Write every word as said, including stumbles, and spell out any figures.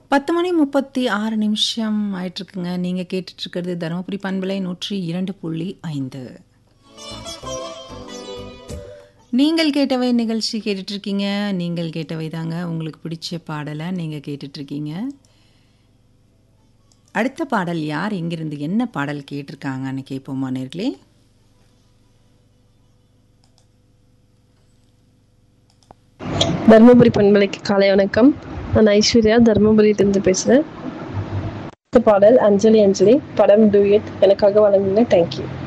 பத்து மணி முப்பத்தி ஆறு நிமிஷம் ஆயிட்டிருக்குங்க. நீங்க கேட்டுட்ருக்கிறது தருமபுரி பண்பலை நூற்றி இரண்டு புள்ளி ஐந்து. நீங்கள் கேட்டவை நிகழ்ச்சி கேட்டுட்ருக்கீங்க. நீங்கள் கேட்டவை தாங்க. உங்களுக்கு பிடிச்ச பாடலை நீங்கள் கேட்டுட்ருக்கீங்க. அடுத்த பாடல் யார் எங்கிருந்து என்ன பாடல் கேட்டிருக்காங்கன்னு கேட்போமா நேர்களே? தருமபுரி பண்பலைக்கு காலை வணக்கம். நான் ஐஸ்வர்யா தருமபுரியிலிருந்து பேசுகிறேன். பாடல் அஞ்சலி அஞ்சலி படம் டூயட் எனக்காக வழங்குங்க. தேங்க்யூ.